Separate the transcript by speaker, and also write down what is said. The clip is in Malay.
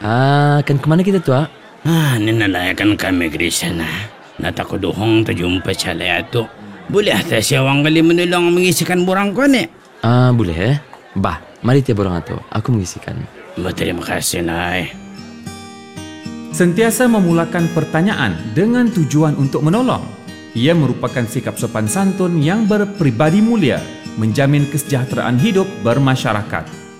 Speaker 1: Kan kemana kita tu?
Speaker 2: Ninalayakan kami Krishna. Natakuduhong tajumpa sa layato. Boleh atas siyawang kali menulong mengisikan burang ko ni.
Speaker 1: Boleh Bah, mari tiap orang itu. Aku mengisikan.
Speaker 2: Terima kasih, Nay.
Speaker 3: Sentiasa memulakan pertanyaan dengan tujuan untuk menolong. Ia merupakan sikap sopan santun yang berpribadi mulia, menjamin kesejahteraan hidup bermasyarakat.